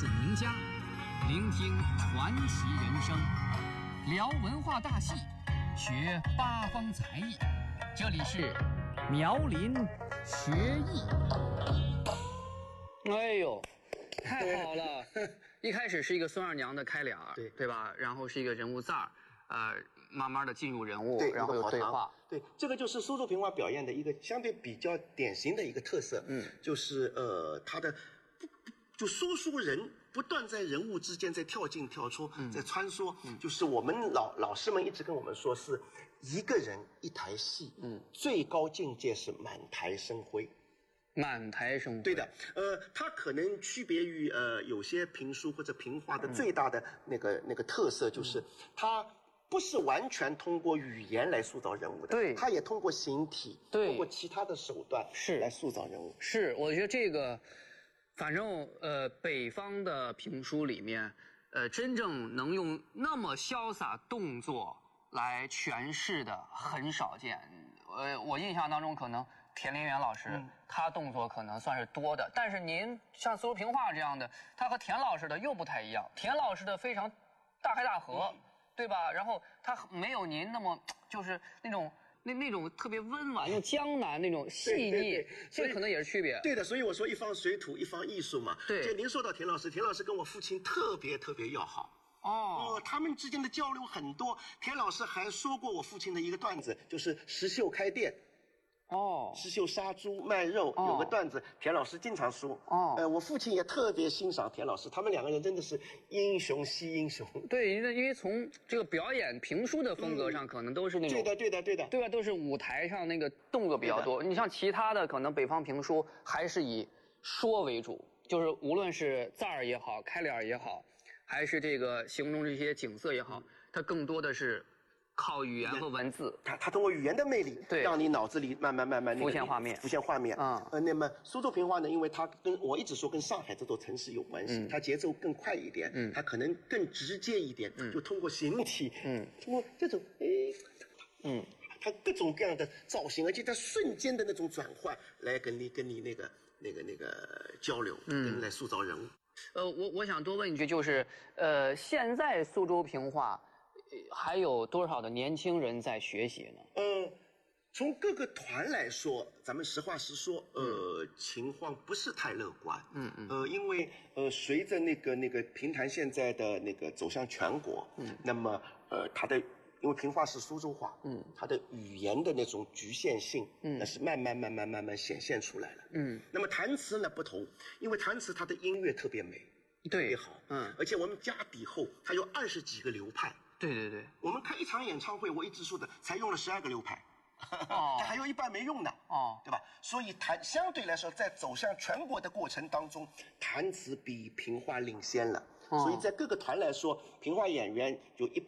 现名家，聆听传奇人生，聊文化大戏，学八方才艺。这里是苗林学艺。哎呦，太好了！一开始是一个孙二娘的开脸，对吧？然后是一个人物赞儿，慢慢的进入人物，然后有对话。 对，这个就是苏州评话表演的一个相对比较典型的一个特色。就是他的就说书人不断在人物之间在跳进跳出，在穿梭。就是我们老师们一直跟我们说，是一个人一台戏。最高境界是满台生辉。 满台生辉， 对的，它可能区别于有些评书或者评话的最大的那个特色，就是它不是完全通过语言来塑造人物的， 对， 它也通过形体， 对， 通过其他的手段是来塑造人物。 是，我觉得这个，反正北方的评书里面，真正能用那么潇洒动作来诠释的很少见。我印象当中可能田连元老师，他动作可能算是多的，但是您像苏州评话这样的，他和田老师的又不太一样。田老师的非常大开大合，对吧？然后他没有您那么就是那种特别温婉又江南那种细腻，这可能也是区别。 对的，所以我说一方水土一方艺术嘛。对，就您说到田老师，田老师跟我父亲特别要好。他们之间的交流很多。田老师还说过我父亲的一个段子，就是石秀开店。石秀杀猪卖肉，有个段子，田老师经常说。我父亲也特别欣赏田老师，他们两个人真的是英雄惜英雄。 对，因为从这个表演评书的风格上，可能都是那种对的， 对吧？都是舞台上那个动作比较多。你像其他的，可能北方评书还是以说为主，就是无论是赞儿也好，开脸也好，还是这个形容这些景色也好，它更多的是靠语言和文字， 它通过语言的魅力，对，让你脑子里慢慢浮现画面。 那么苏州评话呢，因为它跟我一直说跟上海这座城市有关系，它节奏更快一点，它可能更直接一点，就通过形体，通过这种它各种各样的造型，而且它瞬间的那种转换，来跟你那个交流，来塑造人物。 我想多问一句，就是现在苏州评话还有多少的年轻人在学习呢？ 从各个团来说，咱们实话实说，情况不是太乐观。因为随着那个评弹现在的那个走向全国，那么它的因为评话是苏州话，它的语言的那种局限性，那是慢慢显现出来了。那么弹词呢不同，因为弹词它的音乐特别美，特别好，而且我们家底后它有20几个流派。对，我们开一场演唱会，我一直说的，才用了12个流派，它还有一半没用呢，对吧？所以相对来说，在走向全国的过程当中，弹词比评话领先了。所以在各个团来说，评话演员有